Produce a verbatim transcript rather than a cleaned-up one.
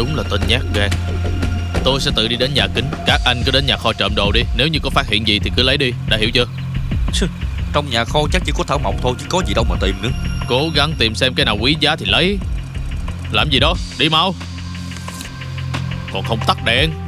Đúng là tên nhát gan. Tôi sẽ tự đi đến nhà kính, các anh cứ đến nhà kho trộm đồ đi. Nếu như có phát hiện gì thì cứ lấy đi, đã hiểu chưa? Trong nhà kho chắc chỉ có thảo mộc thôi chứ có gì đâu mà tìm nữa. Cố gắng tìm xem cái nào quý giá thì lấy. Làm gì đó, đi mau. Còn không tắt đèn.